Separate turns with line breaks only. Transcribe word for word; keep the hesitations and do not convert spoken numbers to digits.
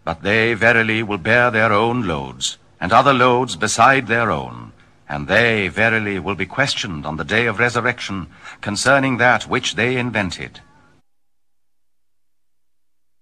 But they verily will bear their own loads, and other loads beside their own. And they verily will be questioned on the day of resurrection concerning that which they invented.